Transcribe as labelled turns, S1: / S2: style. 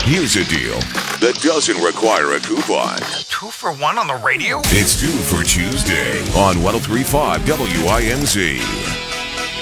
S1: Here's a deal that doesn't require a coupon.
S2: 2 for 1 on the radio?
S1: It's 2 for Tuesday on 103.5 WINZ.